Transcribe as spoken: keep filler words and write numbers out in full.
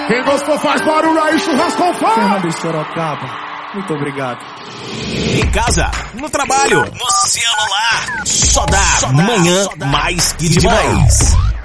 Quem gostou faz barulho aí, churrasco com fogo. Fernando Sorocaba, muito obrigado. Em casa, no trabalho, no celular, só dá, só dá manhã só dá. Mais que demais.